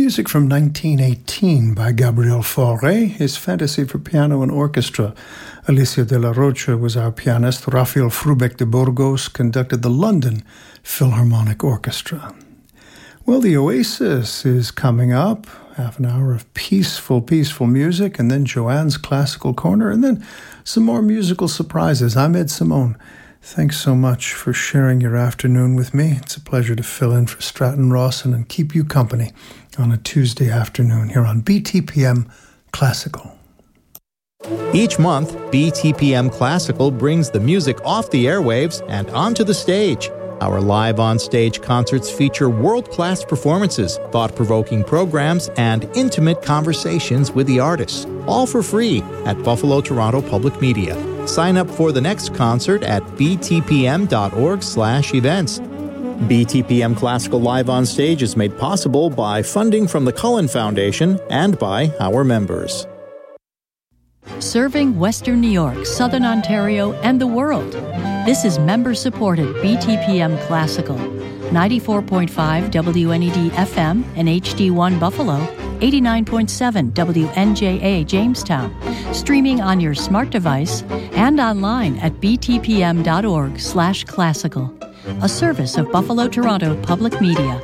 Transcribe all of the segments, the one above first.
Music from 1918 by Gabriel Fauré, his Fantasy for Piano and Orchestra. Alicia de la Rocha was our pianist. Rafael Frubeck de Burgos conducted the London Philharmonic Orchestra. Well, the Oasis is coming up. Half an hour of peaceful music, and then Joanne's Classical Corner, and then some more musical surprises. I'm Ed Simone. Thanks so much for sharing your afternoon with me. It's a pleasure to fill in for Stratton Rawson and keep you company on a Tuesday afternoon here on BTPM Classical. Each month, BTPM Classical brings the music off the airwaves and onto the stage. Our live on-stage concerts feature world-class performances, thought-provoking programs, and intimate conversations with the artists, all for free at Buffalo Toronto Public Media. Sign up for the next concert at btpm.org/events. BTPM Classical Live on Stage is made possible by funding from the Cullen Foundation and by our members. Serving Western New York, Southern Ontario, and the world. This is member-supported BTPM Classical. 94.5 WNED FM and HD1 Buffalo, 89.7 WNJA Jamestown. Streaming on your smart device and online at btpm.org/classical. A service of Buffalo Toronto Public Media.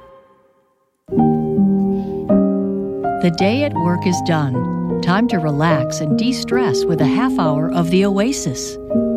The day at work is done. Time to relax and de-stress with a half hour of the Oasis.